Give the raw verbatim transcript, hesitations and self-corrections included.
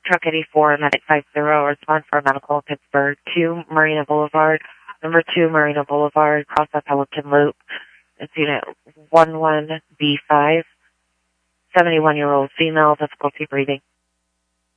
Truck eighty-four, Medic five zero, respond for a medical in Pittsburgh. two, Marina Boulevard. Number two, Marina Boulevard, cross the Pelican Loop. It's unit one one B five. seventy-one-year-old female, difficulty breathing.